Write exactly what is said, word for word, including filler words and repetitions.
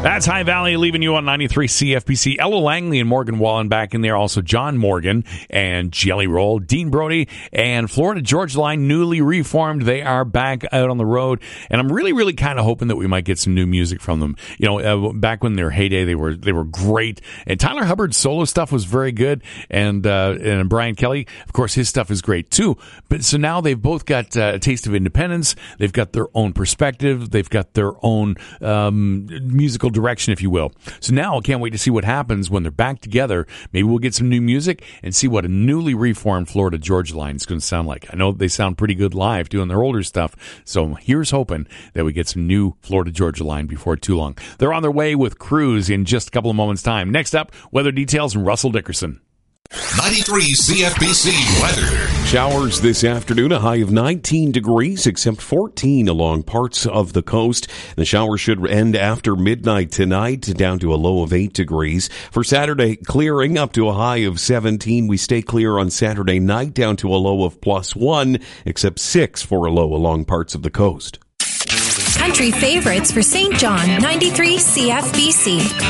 That's High Valley leaving you on ninety-three C F B C. Ella Langley and Morgan Wallen back in there. Also John Morgan and Jelly Roll. Dean Brody and Florida Georgia Line, newly reformed. They are back out on the road. And I'm really, really kind of hoping that we might get some new music from them. You know, uh, back when their heyday, they were they were great. And Tyler Hubbard's solo stuff was very good. And uh, and Brian Kelly, of course, his stuff is great too. But so now they've both got uh, a taste of independence. They've got their own perspective. They've got their own um, musical direction, if you will. So now I can't wait to see what happens when they're back together. Maybe we'll get some new music and see what a newly reformed Florida Georgia Line is going to sound like. I know they sound pretty good live doing their older stuff. So here's hoping that we get some new Florida Georgia Line before too long. They're on their way with Cruise in just a couple of moments' time. Next up, weather details from Russell Dickerson. ninety-three C F B C weather. Showers this afternoon, a high of nineteen degrees, except fourteen along parts of the coast. The shower should end after midnight tonight, down to a low of eight degrees. For Saturday, clearing up to a high of seventeen. We stay clear on Saturday night, down to a low of plus one, except six for a low along parts of the coast. Country favorites for Saint John, ninety-three C F B C.